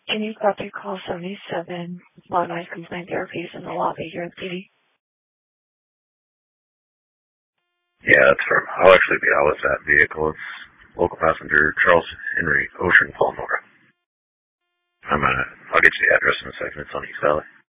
Can you copy call 77 Modernized Complaint Therapies in the lobby here at the PD? Yeah, that's firm. I'll actually be out with that vehicle. It's local passenger Charles Henry Ocean Palmora. I'll get you the address in a second. It's on East Valley.